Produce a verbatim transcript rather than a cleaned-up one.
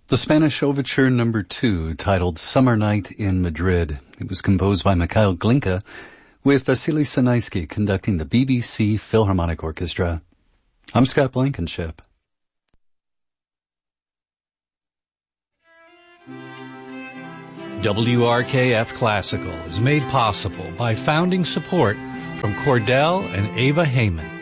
The Spanish Overture Number Two, titled Summer Night in Madrid. It was composed by Mikhail Glinka, with Vasily Sanaisky conducting the B B C Philharmonic Orchestra. I'm Scott Blankenship. W R K F Classical is made possible by founding support from Cordell and Ava Heyman.